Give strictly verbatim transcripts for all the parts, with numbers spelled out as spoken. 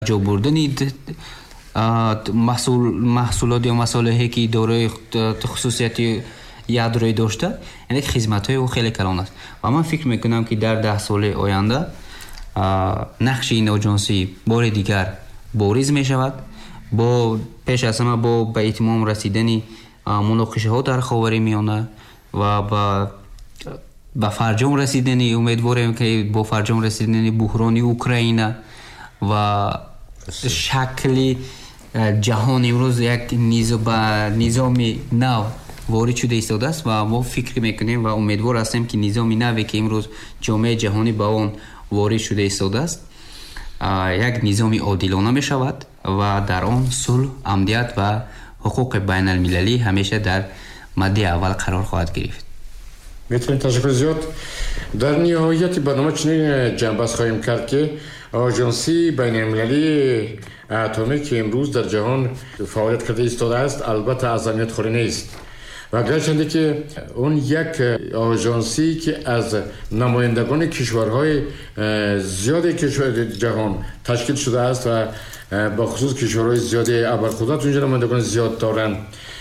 جو بردن محصول محصولات یا مصالحی که دارای خصوصیت یادرویی داشته، یعنی خدمات‌های او خیلی کلان است و من فکر میکنم که در ده سال آینده نقش این آژانسی بار دیگر بارز می شود. با پیش از همه با به اتمام رسیدن مناقشه ها در خاورمیانه و با به فرجام رسیدن، امیدواریم که با فرجام رسیدن بحران اوکراین و شکل جهان امروز یک نظام نو وارد شده ایستاده است و ما فکر میکنیم و امیدوار هستیم که نظام نوی که امروز جامعه جهانی با آن وارد شده ایستاده است یک نظام عادلانه می شود و در آن صلح، امنیت و حقوق بین المللی همیشه در مد اول قرار خواهد گرفت. میتونید تشکر زیاد. در نهایت برنامه چنین جنبش خواهیم کرد که آژانسی بین المللی اتمی که امروز در جهان فعالیت کرده ایستاده است البته از اهمیت خوری نیست و گرچه که اون یک آژانسی که از نمایندگان کشورهای زیاد کشور جهان تشکیل شده است و با خصوص کشورهای زیاد ابرقدرت اونجا نمایندگان زیاد دارند،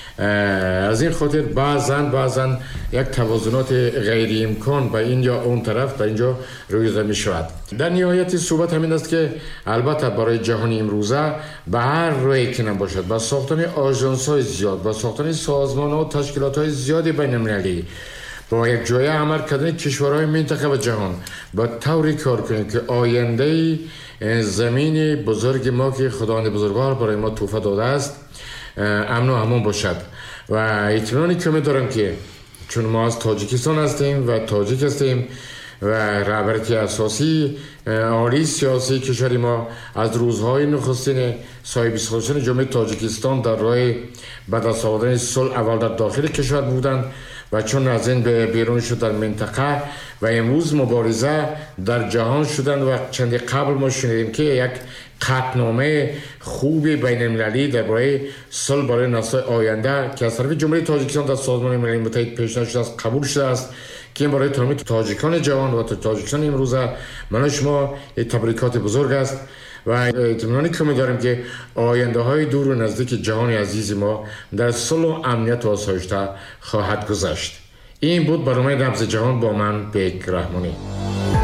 از این خاطر بعضاً بعضاً یک توازنات غیر امکان به این یا اون طرف در اینجا روی می شود. در نهایت صحبت همین است که البته برای جهان امروزه به هر روی که نباشد با ساختن آژانس های زیاد، با ساختن سازمان ها و تشکیلات های زیادی بین المللی، با یک جای عمل کردن کشورهای منطقه و جهان با طوری کار کنیم که آینده زمین بزرگ ما که خداوند بزرگوار برای ما تحفه داده است امن و امان باشد. و اطمینانی که می دارم که چون ما از تاجیکستان هستیم و تاجیک هستیم و رهبری اساسی عالی سیاسی کشور ما از روزهای نخستین صاحب سخنرانی جمهوری تاجیکستان در راه به دست آوردن صلح اول در داخل کشور بودند و چون از این به بیرون شد در منطقه و امروز مبارزه در جهان شدند و چندی قبل ما شنیدیم که یک قطعنامه خوبی بین المللی درباره صلح برای نسل آینده که از طرف جمهوری تاجیکستان در سازمان ملل متحد پیشنهاد شده است قبول شده است که این برای تمام تاجیکان جهان و تاجیکستان امروزه من شما یک تبریکات بزرگ است و اطمینانی که می‌داریم که آینده های دور و نزدیک جهان عزیز ما در صلح و امنیت و آسایش خواهد گذشت. این بود برنامه نبض جهان با من بیک رحمانی.